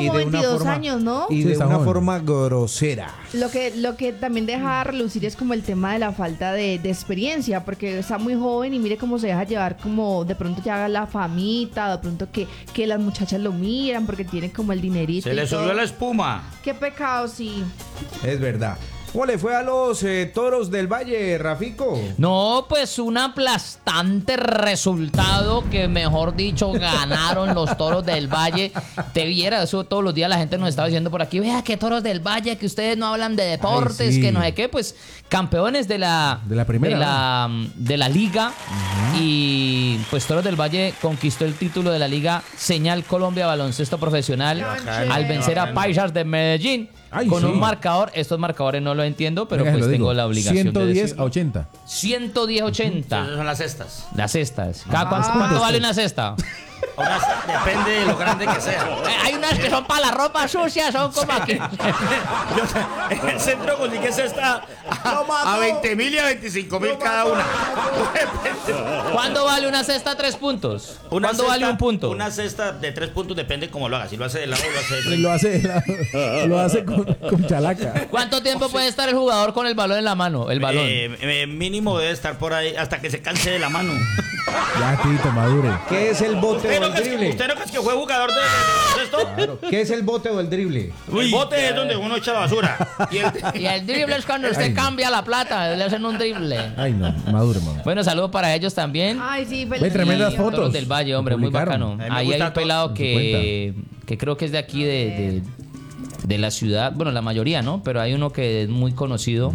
como 22 años, ¿no? Y de una forma grosera. Lo que también deja relucir es como el tema de la falta de experiencia, porque está muy joven y mire cómo se deja llevar, como de pronto ya haga la famita, de pronto que las muchachas lo miran porque tiene como el dinerito. Se le subió la espuma. Qué pecado, sí. Es verdad. ¿Cómo le fue a los Toros del Valle, Rafico? No, pues un aplastante resultado que, mejor dicho, ganaron los Toros del Valle. Te viera, eso todos los días la gente nos estaba diciendo por aquí, vea que Toros del Valle, que ustedes no hablan de deportes, ay, sí, que no sé qué, pues campeones de la primera, de la liga. Y pues Toros del Valle conquistó el título de la liga Señal Colombia Baloncesto Profesional al vencer a Paisas de Medellín. Ay, con sí, un marcador, estos marcadores no lo entiendo, pero venga, pues lo tengo digo, la obligación 110 de a 80. 110-80. Esas son las cestas. Las cestas. ¿Cuánto vale una cesta? Depende de lo grande que sea. Hay unas que son para la ropa sucia, son como aquí. En el centro conseguí cesta a 20.000 y a 25.000 cada una. ¿Cuándo vale una cesta 3 puntos? Una ¿Cuándo cesta, vale un punto? Una cesta de 3 puntos depende cómo lo haga. Si lo hace de lado o lo hace de frente. Lo hace con chalaca. ¿Cuánto tiempo puede estar el jugador con el balón en la mano? El balón. Mínimo debe estar por ahí hasta que se canse de la mano. Ya, Tito, madure. ¿Qué es el bote o el drible? ¿Usted no cree que fue jugador de esto? Claro. ¿Qué es el bote o el drible? El bote es donde uno echa la basura. Y el drible es cuando usted cambia la plata, le hacen un drible. Ay, no, madure, mamá. Bueno, saludos para ellos también. Ay, sí, Ve, tremendas fotos. Toros del Valle, hombre, muy Publicaron. bacano. A mí me Ahí hay gusta un pelado todo. que creo que es de aquí, de la ciudad. Bueno, la mayoría, ¿no? Pero hay uno que es muy conocido.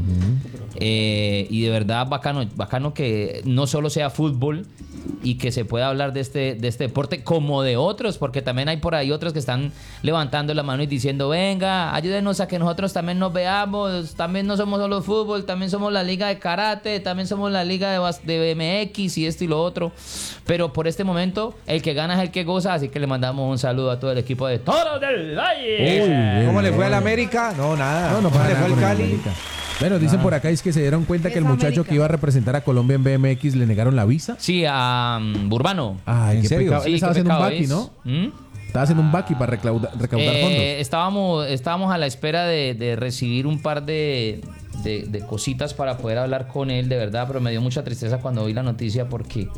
Y de verdad bacano que no solo sea fútbol y que se pueda hablar de este deporte como de otros, porque también hay por ahí otros que están levantando la mano y diciendo, venga, ayúdenos a que nosotros también nos veamos, también no somos solo fútbol, también somos la liga de karate, también somos la liga de BMX y esto y lo otro, pero por este momento el que gana es el que goza, así que le mandamos un saludo a todo el equipo de Toros del Valle. ¿Cómo le fue al América? No, nada. ¿Cómo le fue al Cali? Bueno, dicen por acá es que se dieron cuenta que el muchacho América? que iba a representar a Colombia en BMX le negaron la visa. Sí, a Urbano. Ay, ¿en qué serio? pecado. Él Sí, estaba qué haciendo un pecado baki, es. ¿no? ¿Mm? Estaba haciendo un baki para recaudar fondos. Estábamos a la espera de recibir un par de cositas para poder hablar con él, de verdad, pero me dio mucha tristeza cuando oí la noticia porque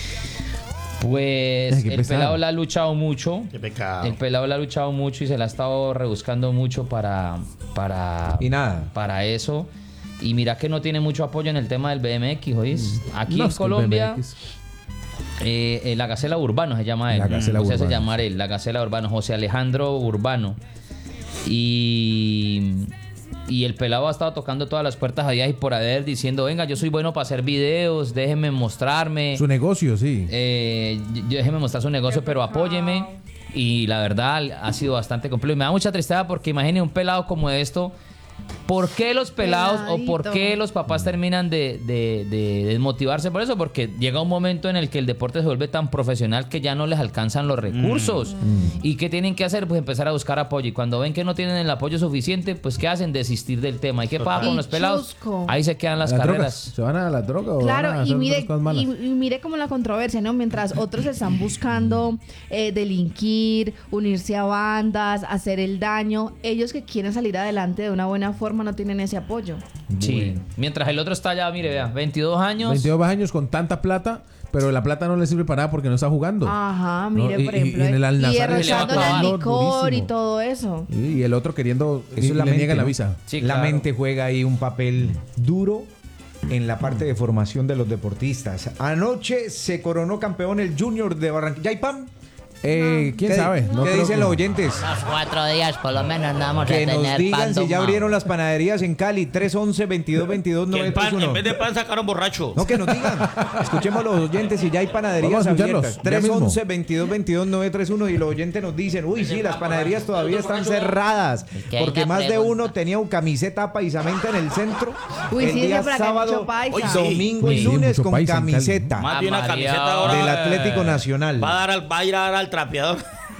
pues Qué el pesado. pelado la ha luchado mucho. Qué pecado. El pelado la ha luchado mucho y se la ha estado rebuscando mucho para Y nada. para eso. Y mira que no tiene mucho apoyo en el tema del BMX, ¿oís? Aquí No, en es que el Colombia, BMX. la Gacela Urbano se llama él. La Gacela O sea, se Urbano. llama él, la Gacela Urbano, José Alejandro Urbano. Y el pelado ha estado tocando todas las puertas allá y por haber diciendo, venga, yo soy bueno para hacer videos, déjenme mostrarme. Su negocio, sí. Déjenme mostrar su negocio, pero apóyeme. Y la verdad ha sido bastante complejo. Y me da mucha tristeza porque imagine un pelado como esto. ¿Por qué los pelados o por qué los papás terminan de desmotivarse por eso? Porque llega un momento en el que el deporte se vuelve tan profesional que ya no les alcanzan los recursos. ¿Y qué tienen que hacer? Pues empezar a buscar apoyo. Y cuando ven que no tienen el apoyo suficiente, pues ¿qué hacen? Desistir del tema. ¿Y qué pasa con los pelados? Chusco. Ahí se quedan las ¿Las carreras. drogas? ¿Se van a la droga o van a Claro, hacer y otras cosas malas? mire como la controversia, ¿no? Mientras otros están buscando delinquir, unirse a bandas, hacer el daño, ellos que quieren salir adelante de una buena forma no tienen ese apoyo. Sí. Mientras el otro está allá, mire, vea, 22 años. 22 años con tanta plata, pero la plata no le sirve para nada porque no está jugando. Ajá, No, mire, y- por y ejemplo, en el Al y Nassr derrochándole le al va licor y durísimo. todo eso. Y el otro queriendo Eso es la le mente, niegan la ¿no? visa. Sí, La claro. mente juega ahí un papel duro en la parte de formación de los deportistas. Anoche se coronó campeón el Junior de Barranquilla. ¿Y Pam? ¿Quién ¿Qué- sabe? No ¿Qué creo dicen que- los oyentes? Unos 4 días por lo menos vamos a Que nos tener digan pan si ya domado. abrieron las panaderías en Cali. 311-2222-931. Que el pan, en vez de pan sacaron borracho. No, que nos digan. Escuchemos los oyentes si ya hay panaderías Vamos a escucharlos, abiertas. ya mismo. 311-2222-931 y los oyentes nos dicen, uy, sí, las panaderías todavía están cerradas. Que Porque haya más de pregunta. uno tenía un camiseta paisamente en el centro. Uy, el sí, día por acá hay sábado, mucho paisa. Hoy sí. domingo y Sí, lunes mucho con paisa en Cali. camiseta Más de una María. camiseta ahora. del Atlético Nacional. Va a ir a dar al trapeador.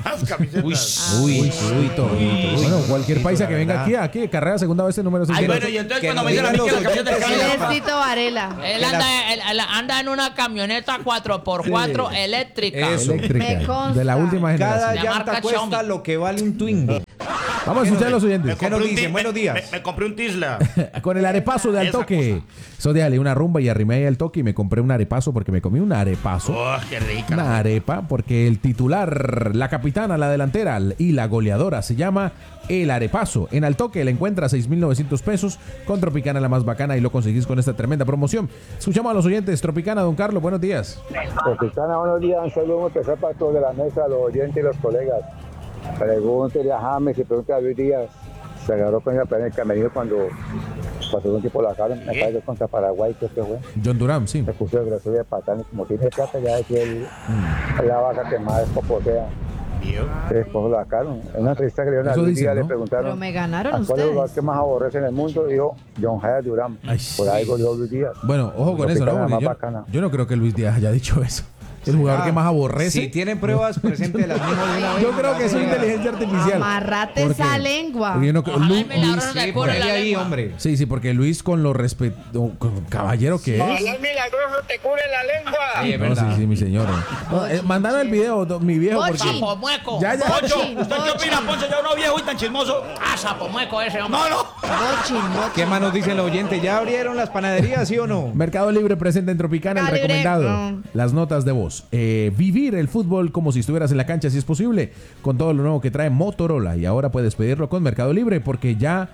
Las camisetas. Uy, bueno, cualquier paisa que venga aquí, carrera segunda vez el número 6. Ay, bueno, y entonces cuando me dicen a mí que la camiseta de Cali. Ernesto Varela. Él anda en una camioneta 4x4 eléctrica. Me consta. De la última generación. Cada De llanta marca cuesta Xiaomi. lo que vale un Twingo. Vamos a escuchar a los oyentes. ¿Qué nos dicen? Buenos días. Me compré un Tisla. Con el arepazo de Altoque. Eso déjale una rumba y arrimé ahí al toque y me compré un arepazo porque me comí un arepazo. Oh, qué rica. Una arepa porque el titular, la capitana, la delantera y la goleadora se llama El Arepazo. En Altoque la encuentra a 6,900 pesos con Tropicana la más bacana y lo conseguís con esta tremenda promoción. Escuchamos a los oyentes. Tropicana, don Carlos, buenos días. Tropicana, buenos días. Un saludo especial para todos de la mesa, los oyentes y los colegas. Pregúntele a James y pregúntele a Luis Díaz. Se agarró con el camerino cuando pasó un tipo la cara. Me parece contra Paraguay, que fue. John Durán, sí. Se puso el brazo de patán y como tiene plata ya es que él es la vaca que más despopotea. Se después la cara. En una entrevista que le dieron a Eso Luis dicen, Díaz ¿no? le preguntaron Pero me ganaron ¿a cuál es el lugar ustedes. que más aborrece en el mundo? Dijo John Jair Durán. Ay, Por ahí goleó Luis Díaz. Bueno, ojo con eso, ¿no? Tropicana, Porque más bacana. yo no creo que Luis Díaz haya dicho eso. El jugador que más aborrece. Si tienen pruebas, presente las mismas de una vez. Yo creo que es una inteligencia artificial. Amarrate ¿Por qué? esa lengua. Porque yo no- Ojalá Lu- y me la Luis- abran de Sí, culo en la ponele ahí, lengua. hombre. Sí, porque Luis con lo respeto, caballero que es. milagroso te cubre la lengua. Sí, es No, verdad. sí, mi señor. No, mandame el video, mi viejo, porque Bochi. Sapo mueco. ya. Poncho, Bochín, ¿usted qué opina, Poncho? Ya uno viejo y tan chismoso. Ah, sapo mueco ese hombre. No, no. Bochín. ¿Qué más nos dicen los oyentes? ¿Ya abrieron las panaderías, sí o no? Mercado Libre presenta en Tropicana el Mercado Libre, recomendado. Las notas de voz. Vivir el fútbol como si estuvieras en la cancha, si es posible, con todo lo nuevo que trae Motorola. Y ahora puedes pedirlo con Mercado Libre porque ya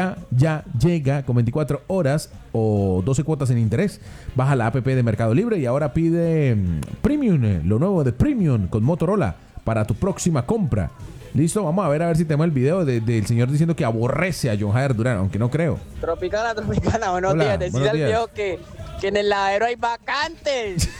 llega con 24 horas o 12 cuotas en interés. Baja la app de Mercado Libre y ahora pide Premium, lo nuevo de Premium con Motorola para tu próxima compra. Listo, vamos a ver si tenemos el video del señor diciendo que aborrece a John Jair Durán, aunque no creo. Tropicana, buenos Hola, días. Decirle buenos al días. viejo que en el ladero hay vacantes.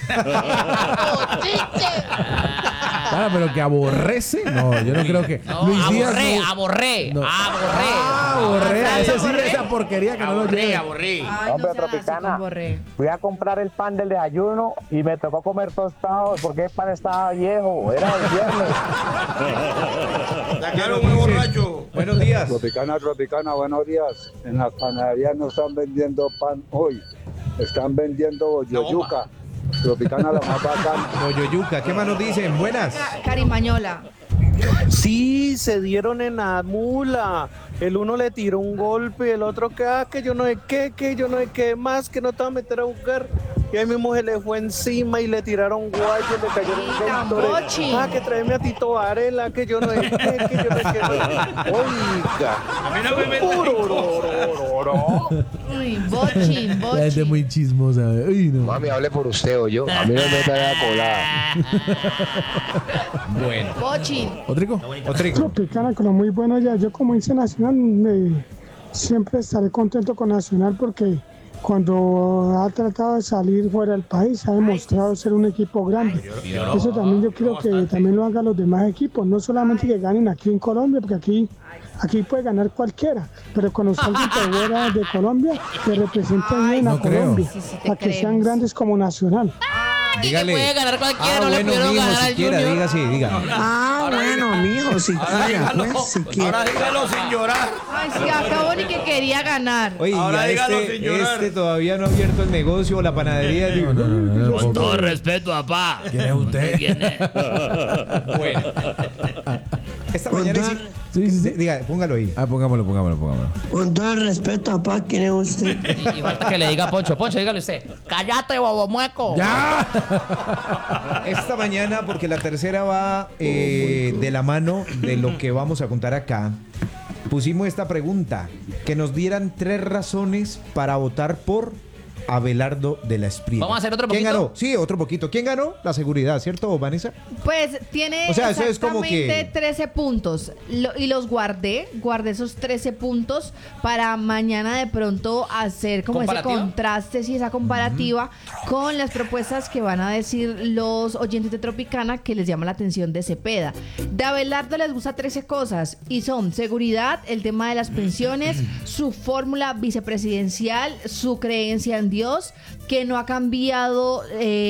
Ah, pero que aborrece. No, yo no creo que. No, Luis Díaz. aborré. No. Aborré. Ese sí, esa porquería que no lo Aburrí, lleva. aburrí. Ay, Hombre, no seas así Tropicana. con Borré. Fui a comprar el pan del desayuno y me tocó comer tostados porque el pan estaba viejo. Era el viernes. Sacaron un borracho. Buenos días. Tropicana, buenos días. En las panaderías no están vendiendo pan hoy. Están vendiendo yoyuca. Tropicana la más bacana. Oyoyuca, ¿qué más nos dicen? Buenas. Carimañola. Sí, se dieron en la mula. El uno le tiró un golpe, el otro que yo no sé qué, que yo no sé qué más, que no te va a meter a buscar. Y ahí mismo se le fue encima y le tiraron guayos, le cayeron Tan ventores. bochi. Que tráeme a Tito Varela, que yo no sé qué, que yo no sé qué. Oiga. A mí no me meten. Uy, bochín, La gente bochín. muy chismosa. Uy, no. Mami, hable por usted o yo. A mí no me meta la colada. Bueno. Bochín. ¿Otrico? Otrico. Tropicana, con lo muy bueno ya. Yo como hice Nacional, siempre estaré contento con Nacional porque cuando ha tratado de salir fuera del país ha demostrado ser un equipo grande. Eso también yo quiero que también lo hagan los demás equipos, no solamente que ganen aquí en Colombia, porque aquí puede ganar cualquiera, pero cuando salgan por fuera de Colombia, que representen bien a no creo. Colombia, Sí, sí, te para que sean creemos. grandes como Nacional. Dígale. puede ganar cualquiera, Ah, no le bueno, pudieron mijo, ganar al siquiera, Junior. diga sí, diga. Bueno, mijo, si Ahora dígalo. Ahora dígalo sin llorar. Ay, sí, acabó ni que quería ganar. Oye, Ahora ya dígalo sin llorar. este todavía no ha abierto el negocio o la panadería. Digo, Con todo respeto, papá. ¿Quién es usted? ¿Quién es? Bueno. Esta mañana sí. Sí. Diga, póngalo ahí. Ah, pongámoslo. Con todo el respeto, papá, ¿quién es usted? Y falta que le diga a Poncho, dígale usted. Cállate, bobo mueco. ¡Ya! Esta mañana, porque la tercera va de la mano de lo que vamos a contar acá, pusimos esta pregunta, que nos dieran 3 razones para votar por Abelardo de la Espriella. ¿Vamos a hacer otro ¿Quién poquito? ganó? Sí, otro poquito. ¿Quién ganó? La seguridad, ¿cierto, Vanessa? Pues tiene O sea, eso es como exactamente que- 13 puntos. Y los guardé esos 13 puntos para mañana de pronto hacer como ese ¿Comparativa? contraste, sí, esa comparativa con las propuestas que van a decir los oyentes de Tropicana que les llama la atención de Cepeda. De Abelardo les gusta 13 cosas y son seguridad, el tema de las pensiones, su fórmula vicepresidencial, su creencia en Dios Dios, que no ha cambiado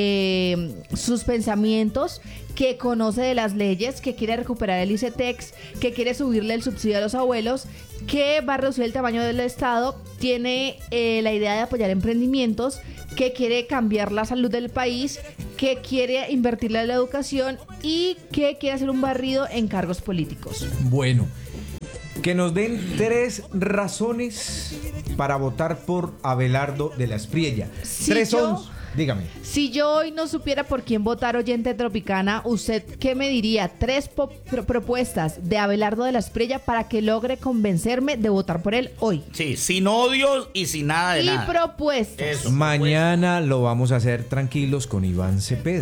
sus pensamientos, que conoce de las leyes, que quiere recuperar el ICETEX, que quiere subirle el subsidio a los abuelos, que va a reducir el tamaño del Estado, tiene la idea de apoyar emprendimientos, que quiere cambiar la salud del país, que quiere invertirle en la educación y que quiere hacer un barrido en cargos políticos. Bueno, que nos den 3 razones para votar por Abelardo de la Espriella. Si 3 son... yo- Dígame. Si yo hoy no supiera por quién votar, oyente Tropicana, ¿usted qué me diría? 3 propuestas de Abelardo de la Espriella para que logre convencerme de votar por él hoy. Sí, sin odios y sin nada de Y nada. propuestas. Eso, Mañana lo vamos a hacer tranquilos con Iván Cepeda.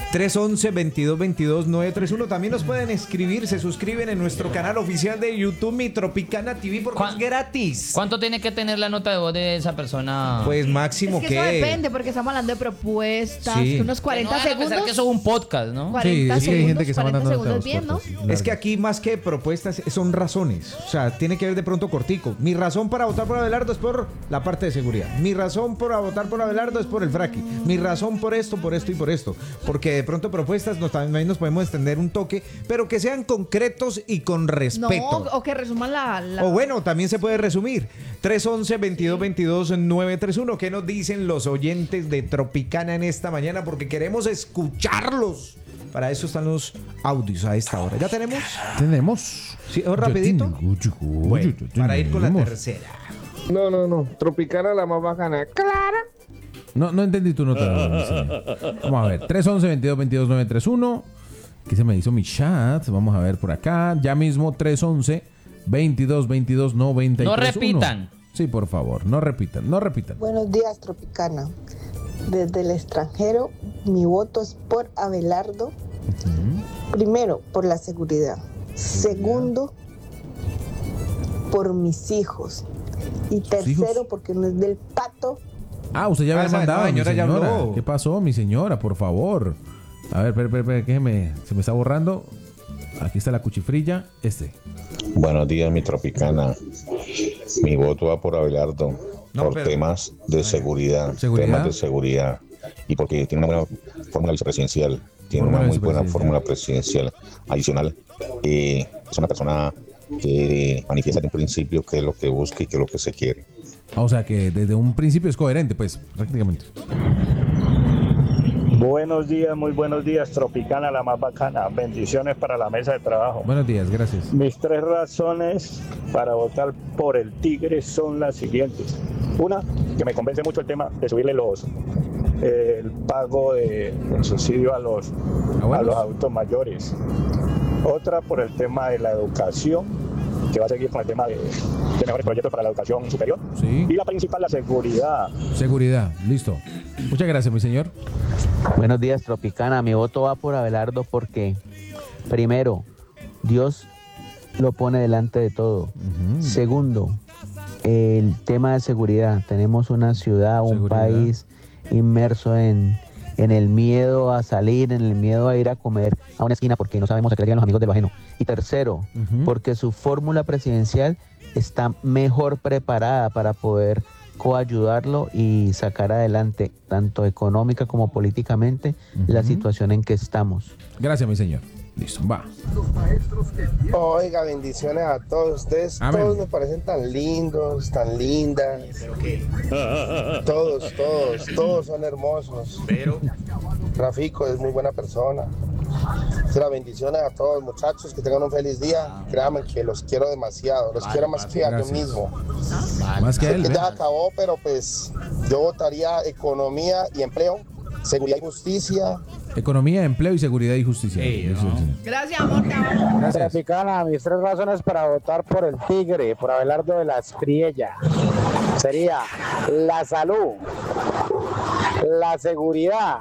311-2222-931. También nos pueden escribir, se suscriben en nuestro canal oficial de YouTube, Mi Tropicana TV, porque es gratis. ¿Cuánto tiene que tener la nota de voz de esa persona? Pues máximo Es que eso depende, porque estamos hablando de propuestas, Sí. que unos 40 Que no van a pensar segundos. que eso es un podcast, ¿no? 40 Sí, es que hay gente segundos, que se va 40 dando segundos bien, ¿no? Es que aquí más que propuestas son razones. O sea, tiene que ver de pronto cortico. Mi razón para votar por Abelardo es por la parte de seguridad. Mi razón para votar por Abelardo es por el fracking. Mi razón por esto y por esto. Porque de pronto propuestas también nos podemos extender un toque, pero que sean concretos y con No, respeto. o que resuman la... O bueno, también se puede resumir. 311-2222-931. ¿Qué nos dicen los oyentes de Tropicana en esta mañana? Porque queremos escucharlos. Para eso están los audios a esta hora. ¿Ya tenemos? Tenemos. Sí, rapidito. Bueno, para ir con la tenemos. tercera. No. Tropicana la más bacana. Clara. No entendí tu nota. mi señor. Vamos a ver. 311-2222-931. ¿Qué se me hizo mi chat? Vamos a ver por acá. Ya mismo 311-2222-931. No repitan. Sí, por favor. No repitan. Buenos días, Tropicana. Desde el extranjero, mi voto es por Abelardo. Primero, por la seguridad. Segundo, por mis hijos. Y tercero, porque no es del pato. Ah, usted ya había esa mandado, señora mi ya señora. habló. ¿Qué pasó, mi señora? Por favor. A ver, espera, que se me está borrando. Aquí está la cuchifrilla. Buenos días, mi Tropicana. Mi voto va por Abelardo por temas de seguridad. Temas de seguridad. Y porque tiene una buena fórmula vicepresidencial. Tiene una muy buena fórmula presidencial. Adicional, es una persona que manifiesta desde un principio qué es lo que busca y qué es lo que se quiere. O sea que desde un principio es coherente, pues, prácticamente. Buenos días, muy buenos días, Tropicana, la más bacana. Bendiciones para la mesa de trabajo. Buenos días, gracias. Mis 3 razones para votar por el Tigre son las siguientes. Una, que me convence mucho el tema de subirle el pago del subsidio a los adultos mayores. Otra, por el tema de la educación, que va a seguir con el tema de mejores proyectos para la educación superior. Sí. Y la principal, la seguridad. Seguridad, listo. Muchas gracias, mi señor. Buenos días, Tropicana. Mi voto va por Abelardo porque, primero, Dios lo pone delante de todo. Segundo, el tema de seguridad. Tenemos una ciudad, un país inmerso en el miedo a salir, en el miedo a ir a comer a una esquina porque no sabemos a qué le llegan los amigos de lo ajeno. Y tercero, porque su fórmula presidencial está mejor preparada para poder coayudarlo y sacar adelante, tanto económica como políticamente, la situación en que estamos. Gracias, mi señor. Listo, va. Oiga, bendiciones a todos ustedes. Amén. Todos me parecen tan lindos, tan lindas. Todos son hermosos. Pero Rafico es muy buena persona. Será bendiciones a todos, muchachos, que tengan un feliz día. Créanme que los quiero demasiado, los quiero más que a yo mismo. Más que a Sé él, que ¿eh? ya acabó, pero pues yo votaría economía y empleo, seguridad y justicia. Economía, empleo y seguridad y justicia. Eso, señor. Gracias, amor, te amo. Gracias. Tropicana, mis 3 razones para votar por el Tigre, por Abelardo de la Espriella, sería la salud, la seguridad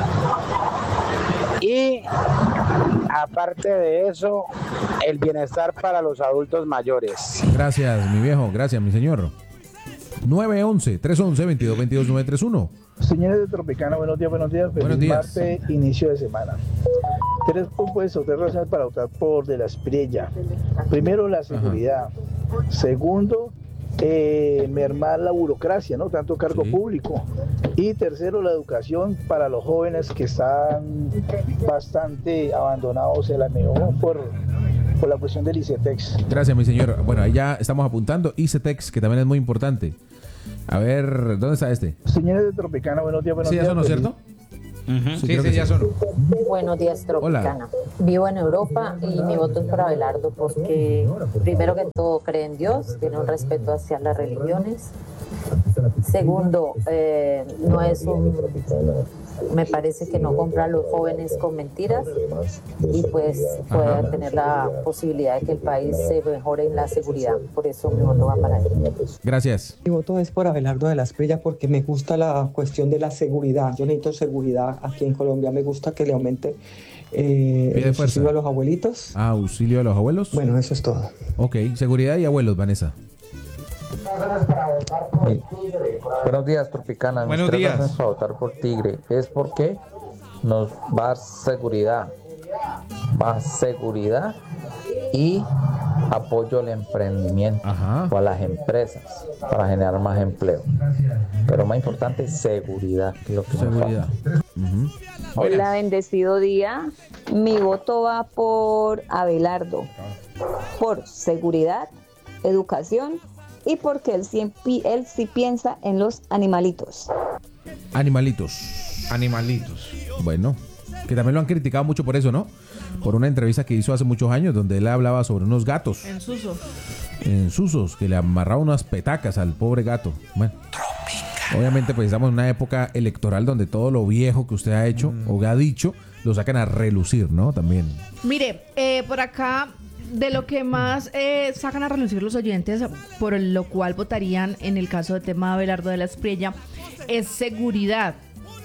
y, aparte de eso, el bienestar para los adultos mayores. Gracias, mi viejo. Gracias, mi señor. 911-311-2222-931. Señores de Tropicana, buenos días. Buenos Feliz días. martes, inicio de semana. 3 propuestas, 3 razones para votar por de la Espriella. Primero, la seguridad. Segundo, mermar la burocracia, ¿no? Tanto cargo público. Y tercero, la educación para los jóvenes que están bastante abandonados en la neón por la cuestión del ICETEX. Gracias, mi señor. Bueno, ahí ya estamos apuntando ICETEX, que también es muy importante. A ver, ¿dónde está este? Señores de Tropicana, buenos días. Sí, ya sonó, ¿cierto? Sí, ya sonó. Buenos días, Tropicana. Vivo en Europa y mi voto es por Abelardo porque, primero que todo, cree en Dios, tiene un respeto hacia las religiones. Segundo, me parece que no compra a los jóvenes con mentiras y pues puede tener la posibilidad de que el país se mejore en la seguridad. Por eso mi voto va para él. Gracias. Mi voto es por Abelardo de la Espriella porque me gusta la cuestión de la seguridad. Yo necesito seguridad aquí en Colombia. Me gusta que le aumente el auxilio a los abuelitos. ¿Auxilio a los abuelos? Bueno, eso es todo. Ok, seguridad y abuelos, Vanessa. Buenos días, Tropicana. Buenos días. Razones para votar por Tigre es porque nos va a dar seguridad, y apoyo al emprendimiento o a las empresas para generar más empleo. Pero más importante, seguridad, que es lo que nos falta. Hola, bendecido día. Mi voto va por Abelardo, por seguridad, educación y porque él sí piensa en los animalitos. Animalitos. Bueno, que también lo han criticado mucho por eso, ¿no? Por una entrevista que hizo hace muchos años donde él hablaba sobre unos gatos. En Susos, que le amarraba unas petacas al pobre gato. Bueno, obviamente pues estamos en una época electoral donde todo lo viejo que usted ha hecho o ha dicho lo sacan a relucir, ¿no? También. Mire, por acá, de lo que más sacan a relucir los oyentes, por lo cual votarían en el caso del tema de Abelardo de la Espriella, es seguridad.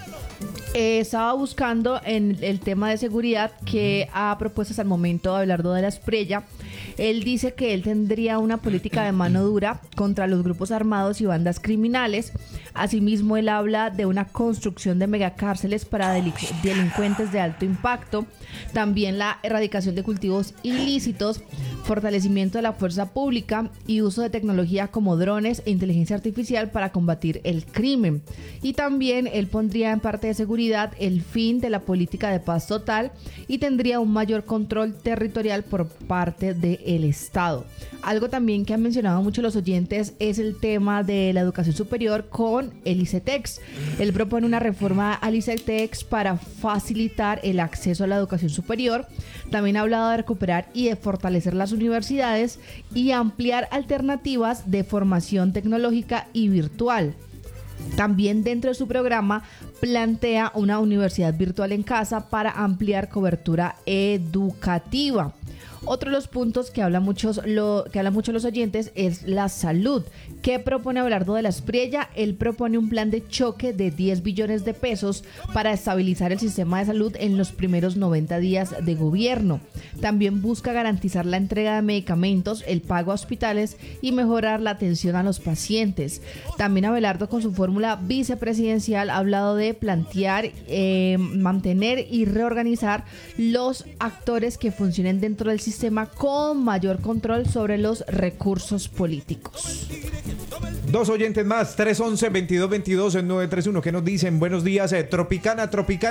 Estaba buscando en el tema de seguridad que ha propuesto hasta el momento Abelardo de la Espriella. Él dice que él tendría una política de mano dura contra los grupos armados y bandas criminales. Asimismo, él habla de una construcción de megacárceles para delincuentes de alto impacto. También la erradicación de cultivos ilícitos, fortalecimiento de la fuerza pública y uso de tecnología como drones e inteligencia artificial para combatir el crimen. Y también él pondría en parte de seguridad el fin de la política de paz total y tendría un mayor control territorial por parte del Estado. Algo también que han mencionado mucho los oyentes es el tema de la educación superior con el ICETEX. Él propone una reforma al ICETEX para facilitar el acceso a la educación superior. También ha hablado de recuperar y de fortalecer las universidades y ampliar alternativas de formación tecnológica y virtual. También dentro de su programa plantea una universidad virtual en casa para ampliar cobertura educativa. Otro de los puntos que hablan mucho los oyentes es la salud. ¿Qué propone Abelardo de la Espriella? Él propone un plan de choque de 10 billones de pesos para estabilizar el sistema de salud en los primeros 90 días de gobierno. También busca garantizar la entrega de medicamentos, el pago a hospitales y mejorar la atención a los pacientes. También Abelardo, con su fórmula vicepresidencial, ha hablado de plantear, mantener y reorganizar los actores que funcionen dentro del sistema con mayor control sobre los recursos políticos. Dos oyentes más, 311-2222 en 931, que nos dicen: buenos días, Tropicana.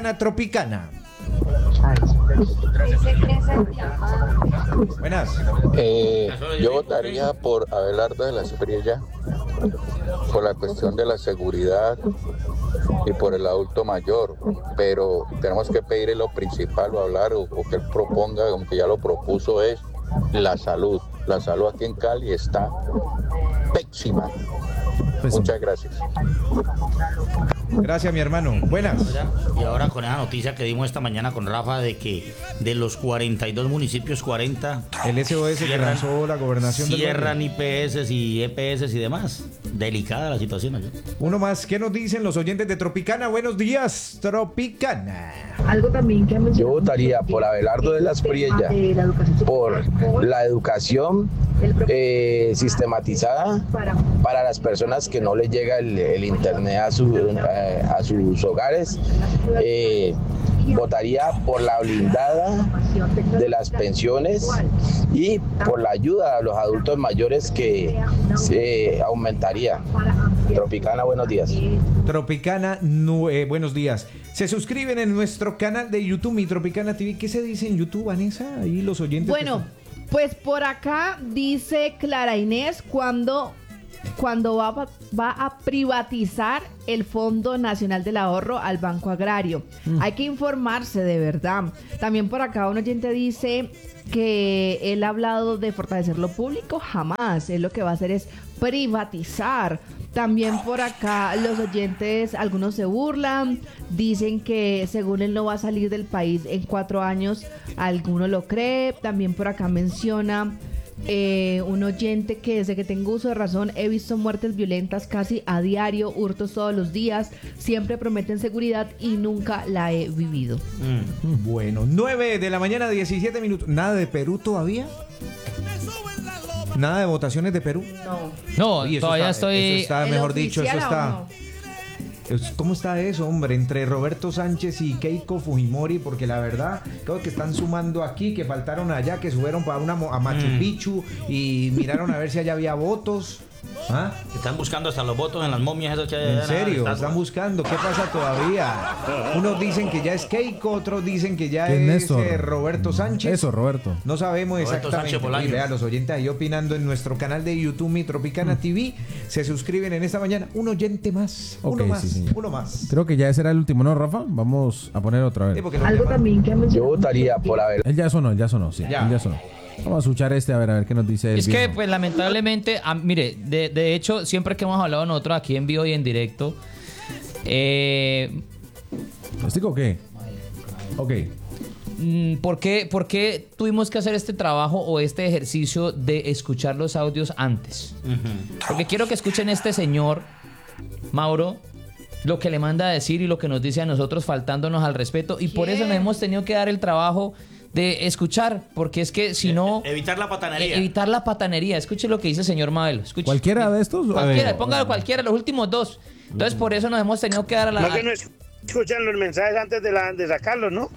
Buenas. Yo votaría por Abelardo de la Espriella por la cuestión de la seguridad y por el adulto mayor, pero tenemos que pedirle lo principal o hablar o que él proponga, aunque ya lo propuso, es la salud. La salud aquí en Cali está pésima. Muchas gracias. Gracias, mi hermano. Buenas. Y ahora con esa noticia que dimos esta mañana con Rafa de que de los 42 municipios, 40 el SOS que lanzó la gobernación cierran IPS y EPS y demás. Delicada la situación allá. Uno más, ¿qué nos dicen los oyentes de Tropicana? Buenos días, Tropicana. Algo también que yo votaría por Abelardo de la Espriella por la educación sistematizada para las personas que no les llega el internet a sus hogares, votaría por la blindada de las pensiones y por la ayuda a los adultos mayores que se aumentaría. Tropicana, buenos días. Tropicana, buenos días. Se suscriben en nuestro canal de YouTube, Mi Tropicana TV. ¿Qué se dice en YouTube, Vanessa? Ahí los oyentes. Bueno, pues por acá dice Clara Inés cuando va a privatizar el Fondo Nacional del Ahorro al Banco Agrario. Hay que informarse de verdad. También por acá un oyente dice que él ha hablado de fortalecer lo público. Jamás. Él lo que va a hacer es privatizar. También por acá los oyentes, algunos se burlan, dicen que según él no va a salir del país en 4 años, alguno lo cree. También por acá menciona un oyente que desde que tengo uso de razón he visto muertes violentas casi a diario, hurtos todos los días, siempre prometen seguridad y nunca la he vivido. Bueno, 9 de la mañana, 17 minutos. ¿Nada de Perú todavía? ¿Nada de votaciones de Perú? No, todavía estoy... Eso está, mejor dicho, eso está... ¿Cómo está eso, hombre? Entre Roberto Sánchez y Keiko Fujimori, porque la verdad, creo que están sumando aquí, que faltaron allá, que subieron para a Machu Picchu y miraron a ver si allá había votos. ¿Ah? Están buscando hasta los votos en las momias esos que hay. ¿En serio? Están buscando. ¿Qué pasa todavía? Unos dicen que ya es Keiko, otros dicen que ya es Roberto Sánchez. Eso, Roberto. No sabemos exactamente. Y vea, los oyentes ahí opinando en nuestro canal de YouTube, Mi Tropicana TV. Se suscriben en esta mañana. Un oyente más. Okay, uno más. Creo que ya ese era el último, ¿no, Rafa? Vamos a poner otra vez. Algo también que yo votaría por haber. Él ya sonó, sí. Él ya sonó. Vamos a escuchar a ver qué nos dice él. Es que, pues, lamentablemente, mire, de hecho, siempre que hemos hablado nosotros aquí en vivo y en directo, ¿Explico qué? Ok. ¿Por qué tuvimos que hacer este trabajo o este ejercicio de escuchar los audios antes? Porque quiero que escuchen este señor, Mauro, lo que le manda a decir y lo que nos dice a nosotros faltándonos al respeto. Y por eso nos hemos tenido que dar el trabajo de escuchar, porque es que si no... Evitar la patanería. Evitar la patanería. Escuche lo que dice el señor Mabel. Escuche. ¿Cualquiera de estos? Cualquiera, póngalo cualquiera, los últimos 2. Entonces por eso nos hemos tenido que dar a la... No que no escuchan los mensajes antes de sacarlos, ¿no?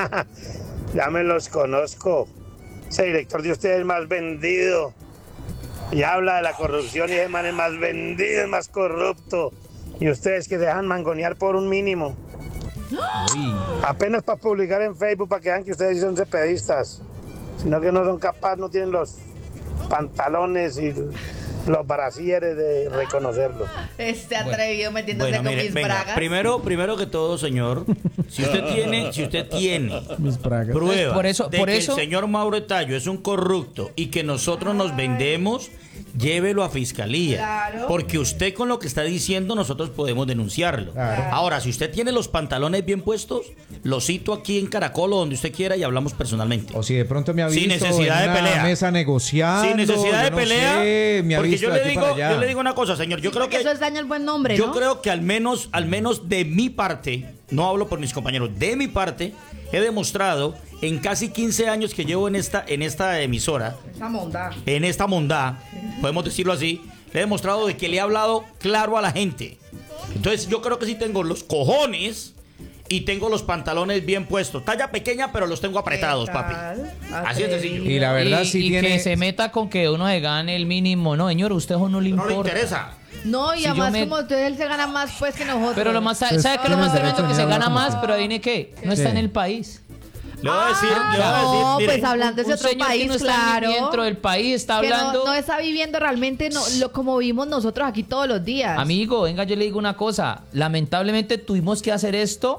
Ya me los conozco. Ese director de ustedes es más vendido. Y habla de la corrupción y ese man es más vendido, es más corrupto. Y ustedes que se dejan mangonear por un mínimo. Apenas para publicar en Facebook para que vean que ustedes son cepedistas, sino que no son capaces, no tienen los pantalones y los brasieres de reconocerlo. Atrevido metiéndose con mis bragas. Primero que todo, señor, si usted tiene mis bragas. prueba por eso, que el señor Mauro Tallo es un corrupto y que nosotros nos vendemos, llévelo a fiscalía. Claro. Porque usted con lo que está diciendo nosotros podemos denunciarlo. Claro. Ahora, si usted tiene los pantalones bien puestos, lo cito aquí en Caracol o donde usted quiera y hablamos personalmente. O si de pronto me ha visto sin necesidad en de pelea. Mesa negociando. Sin necesidad de pelea. Sé, me ha porque visto yo le digo una cosa, señor. Yo creo que eso es daño al buen nombre, yo ¿no? creo que al menos de mi parte, no hablo por mis compañeros, de mi parte, he demostrado en casi 15 años que llevo en esta emisora, en esta mondá, podemos decirlo así, le he demostrado de que le he hablado claro a la gente. Entonces yo creo que sí tengo los cojones y tengo los pantalones bien puestos. Talla pequeña, pero los tengo apretados, papi. Así es sencillo. Y la verdad sí tiene... que se meta con que uno se gane el mínimo. No, señor, usted no le importa. No le interesa. No, y además como él se gana más pues que nosotros. Pero lo más, ¿sabe qué es lo más tremendo? Que se gana más, pero adivine qué, no está en el país. Le voy a decir, no, mire, pues hablando de otro país, que no claro. Está dentro del país, está hablando. No está viviendo realmente como vivimos nosotros aquí todos los días. Amigo, venga, yo le digo una cosa. Lamentablemente tuvimos que hacer esto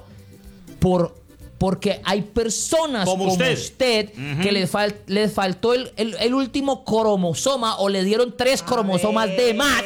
porque hay personas como usted que les faltó el último cromosoma o le dieron 3 cromosomas de más.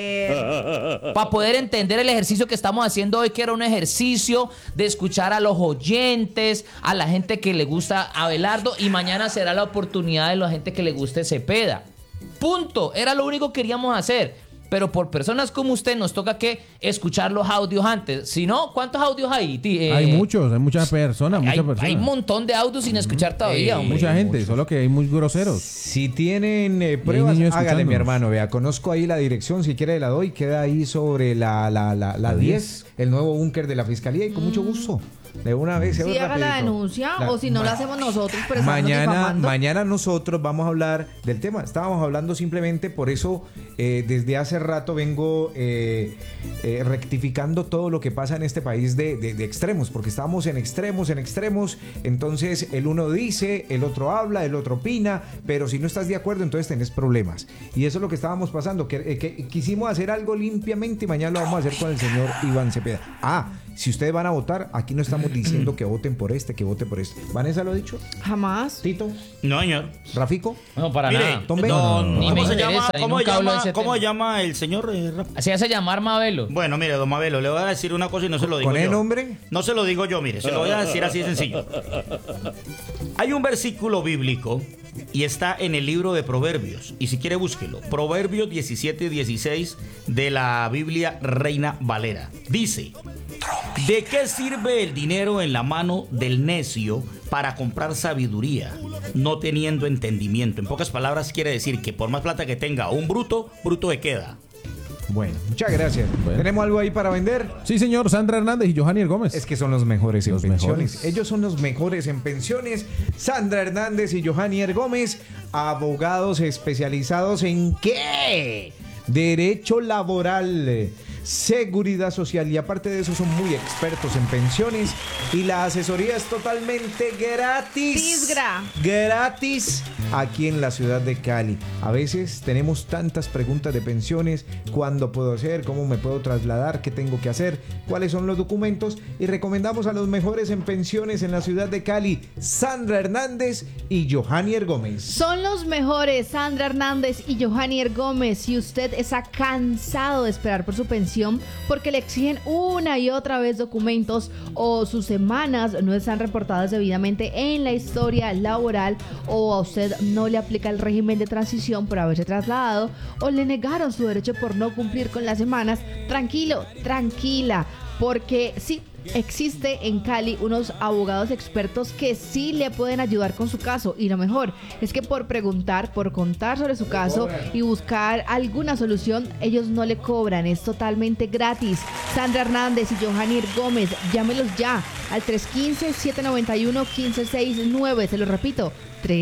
Para poder entender el ejercicio que estamos haciendo hoy, que era un ejercicio de escuchar a los oyentes, a la gente que le gusta Abelardo, y mañana será la oportunidad de la gente que le guste Cepeda. Punto. Era lo único que queríamos hacer. Pero por personas como usted nos toca que escuchar los audios antes. Si no, ¿cuántos audios hay? Hay muchos, hay muchas personas. Hay un montón de audios sin escuchar todavía. Mucha gente, solo que hay muy groseros. Si tienen pruebas, hágale, mi hermano. Vea, conozco ahí la dirección, si quiere la doy. Queda ahí sobre la 10, el nuevo búnker de la Fiscalía, y con mucho gusto. De una vez. Sí, haga la denuncia, o si no la hacemos nosotros, pero mañana nosotros vamos a hablar del tema. Estábamos hablando simplemente, por eso desde hace rato vengo rectificando todo lo que pasa en este país de extremos, porque estamos en extremos. Entonces el uno dice, el otro habla, el otro opina, pero si no estás de acuerdo, entonces tenés problemas. Y eso es lo que estábamos pasando, que quisimos hacer algo limpiamente y mañana lo vamos a hacer con el señor Iván Cepeda. Si ustedes van a votar, aquí no estamos diciendo que voten por este, que voten por este. ¿Vanessa lo ha dicho? Jamás. ¿Tito? No, señor. ¿Rafico? No, para nada. ¿Cómo se llama el señor? Se hace llamar Mabelo. Bueno, mire, don Mabelo, le voy a decir una cosa y no se lo digo yo. ¿Con el nombre? No se lo digo yo, mire, se lo voy a decir así de sencillo. Hay un versículo bíblico y está en el libro de Proverbios. Y si quiere, búsquelo. Proverbios 17:16 de la Biblia Reina Valera. Dice: ¿de qué sirve el dinero en la mano del necio para comprar sabiduría, no teniendo entendimiento? En pocas palabras, quiere decir que por más plata que tenga un bruto le queda. Bueno, muchas gracias. ¿Tenemos algo ahí para vender? Sí, señor. Sandra Hernández y Johannier Gómez. Es que son los mejores en pensiones. Ellos son los mejores en pensiones. Sandra Hernández y Johannier Gómez, abogados especializados ¿en qué? Derecho laboral, seguridad social, y aparte de eso son muy expertos en pensiones, y la asesoría es totalmente gratis. Gratis aquí en la ciudad de Cali. A veces tenemos tantas preguntas de pensiones: ¿cuándo puedo hacer? ¿Cómo me puedo trasladar? ¿Qué tengo que hacer? ¿Cuáles son los documentos? Y recomendamos a los mejores en pensiones en la ciudad de Cali, Sandra Hernández y Johannier Gómez. Son los mejores, Sandra Hernández y Johannier Gómez. Si usted está cansado de esperar por su pensión porque le exigen una y otra vez documentos, o sus semanas no están reportadas debidamente en la historia laboral, o a usted no le aplica el régimen de transición por haberse trasladado, o le negaron su derecho por no cumplir con las semanas, tranquilo, tranquila, porque sí, existe en Cali unos abogados expertos que sí le pueden ayudar con su caso, y lo mejor es que por preguntar, por contar sobre su caso y buscar alguna solución, ellos no le cobran, es totalmente gratis. Sandra Hernández y Johannier Gómez, llámelos ya al 315-791-1569, se lo repito,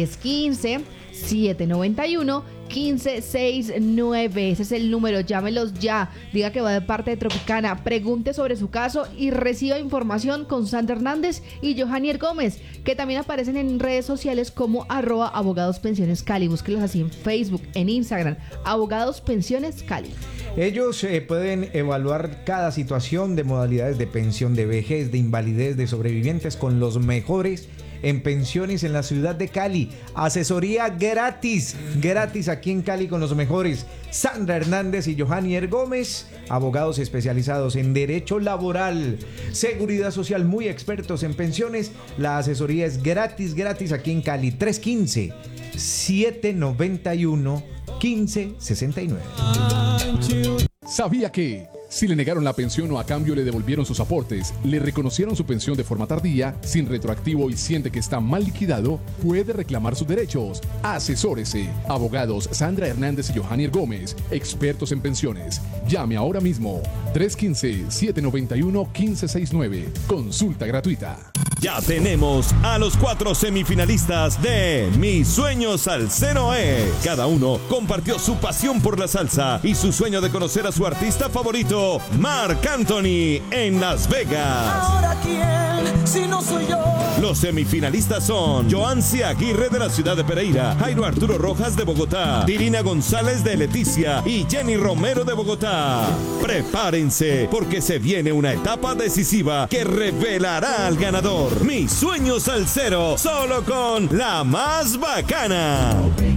315-791-1569, ese es el número, llámelos ya, diga que va de parte de Tropicana, pregunte sobre su caso y reciba información con Sandra Hernández y Johannier Gómez, que también aparecen en redes sociales como @abogadospensionescali, búsquelos así en Facebook, en Instagram, Abogados Pensiones Cali. Ellos pueden evaluar cada situación de modalidades de pensión, de vejez, de invalidez, de sobrevivientes, con los mejores en pensiones en la ciudad de Cali. Asesoría gratis aquí en Cali con los mejores. Sandra Hernández y Johannier Gómez, abogados especializados en derecho laboral, seguridad social, muy expertos en pensiones. La asesoría es gratis aquí en Cali. 315-791-1569. ¿Sabía que si le negaron la pensión o a cambio le devolvieron sus aportes, le reconocieron su pensión de forma tardía, sin retroactivo, y siente que está mal liquidado, puede reclamar sus derechos? Asesórese. Abogados Sandra Hernández y Johannier Gómez, expertos en pensiones. Llame ahora mismo. 315-791-1569. Consulta gratuita. Ya tenemos a los 4 semifinalistas de Mis Sueños Salsero es. Cada uno compartió su pasión por la salsa y su sueño de conocer a su artista favorito, Marc Anthony, en Las Vegas. ¿Ahora quién, si no soy yo? Los semifinalistas son Joancy Aguirre de la ciudad de Pereira, Jairo Arturo Rojas de Bogotá, Dirina González de Leticia y Jenny Romero de Bogotá. Prepárense, porque se viene una etapa decisiva que revelará al ganador. Mis Sueños Salsero, solo con la más bacana.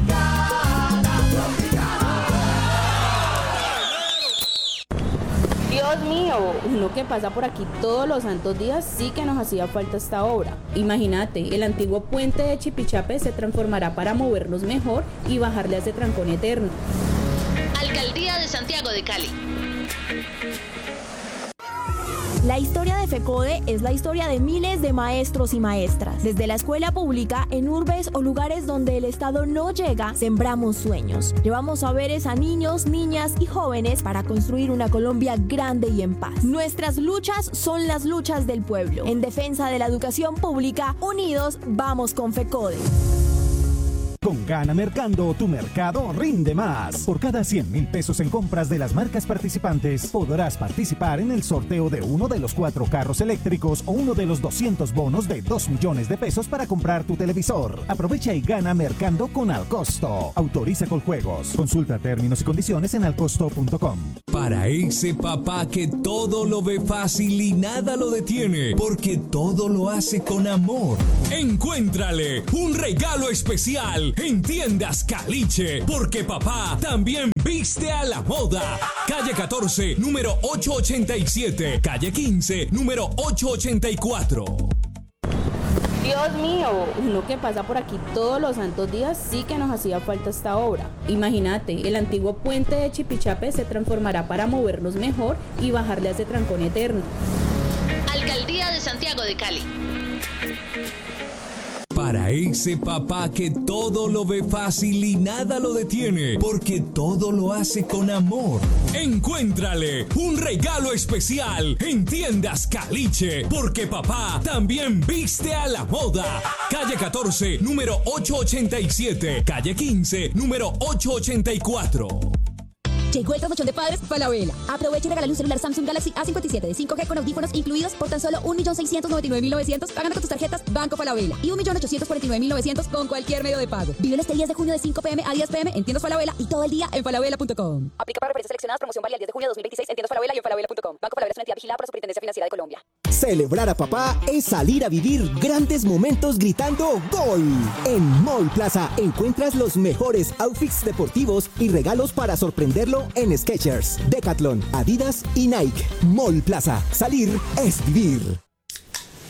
Dios mío, uno que pasa por aquí todos los santos días, sí que nos hacía falta esta obra. Imagínate, el antiguo puente de Chipichape se transformará para movernos mejor y bajarle a ese trancón eterno. Alcaldía de Santiago de Cali. La historia de FECODE es la historia de miles de maestros y maestras. Desde la escuela pública, en urbes o lugares donde el Estado no llega, sembramos sueños. Llevamos saberes a niños, niñas y jóvenes para construir una Colombia grande y en paz. Nuestras luchas son las luchas del pueblo. En defensa de la educación pública, unidos vamos con FECODE. Con Gana Mercando, tu mercado rinde más. Por cada 100,000 pesos en compras de las marcas participantes, podrás participar en el sorteo de uno de los 4 carros eléctricos o uno de los 200 bonos de 2 millones de pesos para comprar tu televisor. Aprovecha y gana Mercando con Alcosto. Autoriza con juegos. Consulta términos y condiciones en alcosto.com. Para ese papá que todo lo ve fácil y nada lo detiene, porque todo lo hace con amor. Encuéntrale un regalo especial en Tiendas Caliche, porque papá también viste a la moda. Calle 14, número 887. Calle 15, número 884. Dios mío, uno que pasa por aquí todos los santos días sí que nos hacía falta esta obra. Imagínate, el antiguo puente de Chipichape se transformará para movernos mejor y bajarle a ese trancón eterno. Alcaldía de Santiago de Cali. Para ese papá que todo lo ve fácil y nada lo detiene, porque todo lo hace con amor. Encuéntrale un regalo especial en Tiendas Caliche, porque papá también viste a la moda. Calle 14, número 887. Calle 15, número 884. Llegó el trasnochón de padres Falabella. Aprovecha y regálale un celular Samsung Galaxy A57 de 5G con audífonos incluidos por tan solo 1.699.900 pagando con tus tarjetas Banco Falabella y 1.849.900 con cualquier medio de pago. Vive este 10 de junio de 5 p.m. a 10 p.m. en Tiendas Falabella y todo el día en falabella.com. Aplica para referencias seleccionadas. Promoción válida el 10 de junio de 2026 en Tiendas Falabella y en falabella.com. Banco Falabella es una entidad vigilada por la Superintendencia Financiera de Colombia. Celebrar a papá es salir a vivir grandes momentos gritando ¡Gol! En Mall Plaza encuentras los mejores outfits deportivos y regalos para sorprenderlo en Skechers, Decathlon, Adidas y Nike. Mall Plaza. Salir es vivir.